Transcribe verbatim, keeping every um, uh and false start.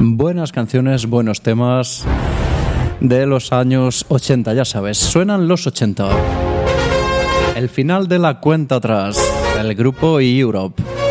Buenas canciones, buenos temas de los años ochenta, ya sabes, suenan los ochenta. El final de la cuenta atrás, el grupo Europe.